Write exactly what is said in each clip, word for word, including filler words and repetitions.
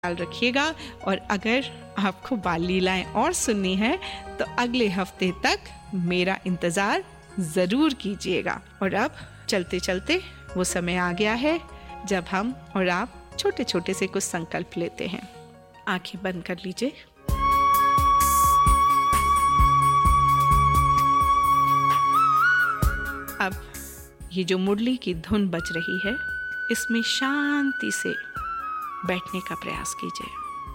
ख्याल रखिएगा। और अगर आपको बाल लीलाएं और सुननी है तो अगले हफ्ते तक मेरा इंतज़ार ज़रूर कीजिएगा। और अब चलते चलते वो समय आ गया है जब हम और आप छोटे छोटे से कुछ संकल्प लेते हैं। आंखें बंद कर लीजिए। अब ये जो मुरली की धुन बज रही है, इसमें शांति से बैठने का प्रयास कीजिए।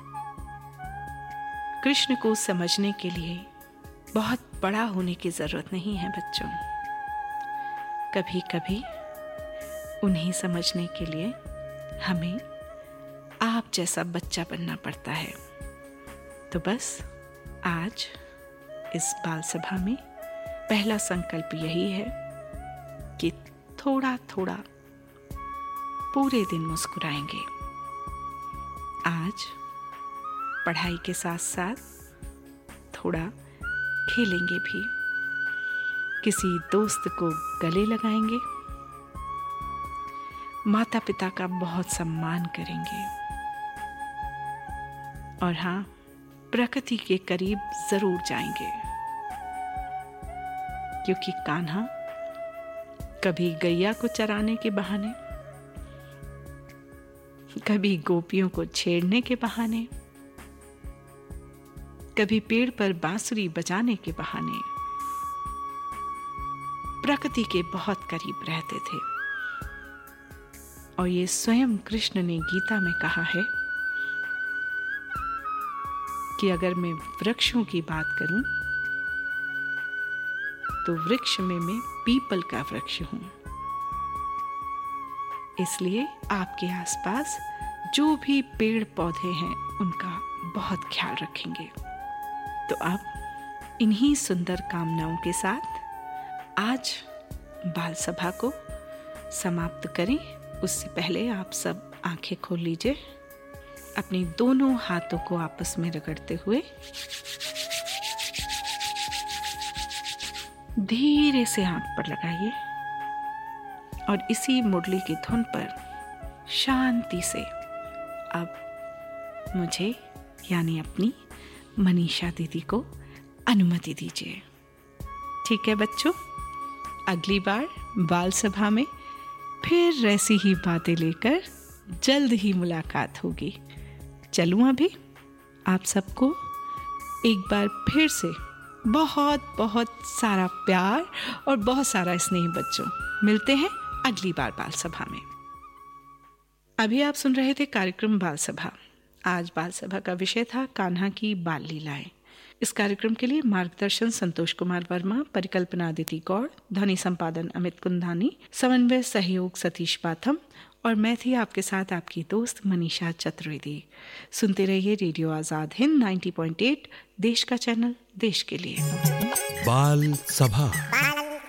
कृष्ण को समझने के लिए बहुत बड़ा होने की जरूरत नहीं है बच्चों। कभी कभी उन्हें समझने के लिए हमें आप जैसा बच्चा बनना पड़ता है। तो बस आज इस बाल सभा में पहला संकल्प यही है कि थोड़ा थोड़ा पूरे दिन मुस्कुराएंगे। आज पढ़ाई के साथ साथ थोड़ा खेलेंगे भी, किसी दोस्त को गले लगाएंगे, माता पिता का बहुत सम्मान करेंगे और हाँ, प्रकृति के करीब जरूर जाएंगे। क्योंकि कान्हा कभी गैया को चराने के बहाने, कभी गोपियों को छेड़ने के बहाने, कभी पेड़ पर बांसुरी बजाने के बहाने प्रकृति के बहुत करीब रहते थे। और ये स्वयं कृष्ण ने गीता में कहा है कि अगर मैं वृक्षों की बात करूं तो वृक्ष में मैं पीपल का वृक्ष हूं। इसलिए आपके आसपास जो भी पेड़ पौधे हैं उनका बहुत ख्याल रखेंगे। तो अब इन्हीं सुंदर कामनाओं के साथ आज बाल सभा को समाप्त करें। उससे पहले आप सब आंखें खोल लीजिए। अपने दोनों हाथों को आपस में रगड़ते हुए धीरे से आंख पर लगाइए और इसी मुरली की धुन पर शांति से अब मुझे यानी अपनी मनीषा दीदी को अनुमति दीजिए। ठीक है बच्चों, अगली बार बाल सभा में फिर ऐसी ही बातें लेकर जल्द ही मुलाकात होगी। चलूं अभी आप सबको एक बार फिर से बहुत बहुत सारा प्यार और बहुत सारा स्नेह बच्चों। मिलते हैं अगली बार बाल सभा में। अभी आप सुन रहे थे कार्यक्रम बाल सभा। आज बाल सभा का विषय था कान्हा की बाल लीलाएं। इस कार्यक्रम के लिए मार्गदर्शन संतोष कुमार वर्मा, परिकल्पना अदिति गौड़, ध्वनि संपादन अमित कुंदानी, समन्वय सहयोग सतीश पाथम और मैं थी आपके साथ आपकी दोस्त मनीषा चतुर्वेदी। सुनते रहिए रेडियो आजाद हिंद नब्बे पॉइंट आठ, देश का चैनल, देश के लिए। बाल सभा।